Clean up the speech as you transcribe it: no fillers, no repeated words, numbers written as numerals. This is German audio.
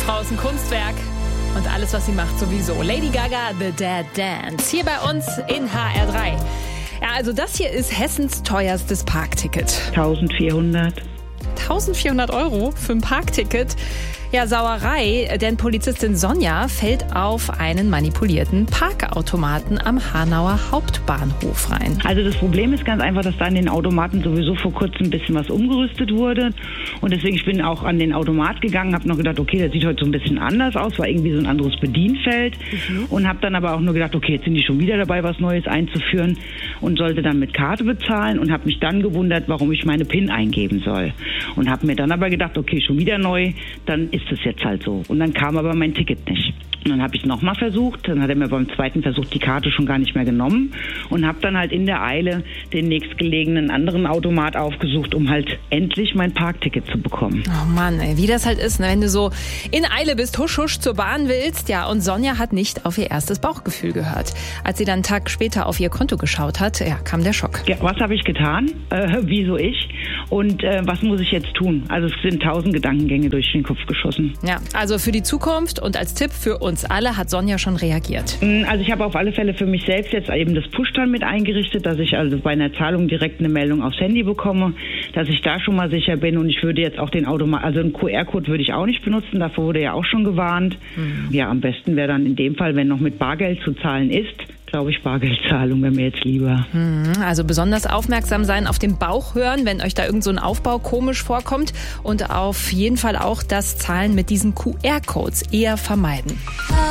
Frau ist ein Kunstwerk. Und alles, was sie macht, sowieso. Lady Gaga, The Dead Dance. Hier bei uns in HR3. Ja, also das hier ist Hessens teuerstes Parkticket. 1400. 1400 € für ein Parkticket. Ja, Sauerei, denn Polizistin Sonja fällt auf einen manipulierten Parkautomaten am Hanauer Hauptbahnhof rein. Also das Problem ist ganz einfach, dass da an den Automaten sowieso vor kurzem ein bisschen was umgerüstet wurde. Und deswegen, ich bin auch an den Automat gegangen, habe noch gedacht, okay, das sieht heute so ein bisschen anders aus, war irgendwie so ein anderes Bedienfeld. Und habe dann aber auch nur gedacht, okay, jetzt sind die schon wieder dabei, was Neues einzuführen und sollte dann mit Karte bezahlen und habe mich dann gewundert, warum ich meine PIN eingeben soll. Und habe mir dann aber gedacht, okay, schon wieder neu, dann ist es jetzt halt so. Und dann kam aber mein Ticket nicht. Und dann habe ich es nochmal versucht. Dann hat er mir beim zweiten Versuch die Karte schon gar nicht mehr genommen und habe dann halt in der Eile den nächstgelegenen anderen Automat aufgesucht, um halt endlich mein Parkticket zu bekommen. Oh Mann, ey, wie das halt ist, ne? Wenn du so in Eile bist, husch husch zur Bahn willst. Ja, und Sonja hat nicht auf ihr erstes Bauchgefühl gehört. Als sie dann einen Tag später auf ihr Konto geschaut hat, ja, kam der Schock. Ja, was habe ich getan? Wieso ich? Und was muss ich jetzt tun? Also es sind 1000 Gedankengänge durch den Kopf geschossen. Ja, also für die Zukunft und als Tipp für uns alle hat Sonja schon reagiert. Also ich habe auf alle Fälle für mich selbst jetzt eben das Push-Dann mit eingerichtet, dass ich also bei einer Zahlung direkt eine Meldung aufs Handy bekomme, dass ich da schon mal sicher bin. Und ich würde jetzt auch den Automat, also einen QR-Code würde ich auch nicht benutzen, davor wurde ja auch schon gewarnt. Ja, am besten wäre dann in dem Fall, wenn noch mit Bargeld zu zahlen ist, glaube ich, Bargeldzahlung wäre mir jetzt lieber. Also besonders aufmerksam sein, auf den Bauch hören, wenn euch da irgend so ein Aufbau komisch vorkommt. Und auf jeden Fall auch das Zahlen mit diesen QR-Codes eher vermeiden.